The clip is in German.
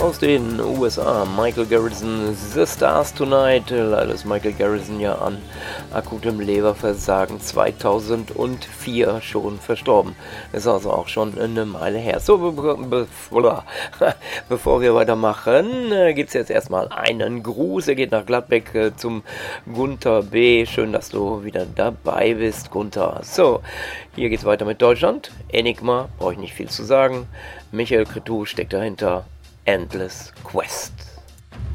Aus den USA, Michael Garrison, The Stars Tonight. Leider ist Michael Garrison ja an akutem Leberversagen 2004 schon verstorben. Ist also auch schon eine Meile her. So, bevor wir weitermachen, gibt es jetzt erstmal einen Gruß. Er geht nach Gladbeck zum Gunther B. Schön, dass du wieder dabei bist, Gunther. So, hier geht's weiter mit Deutschland. Enigma, brauche ich nicht viel zu sagen. Michael Cretu steckt dahinter. Endless Quest.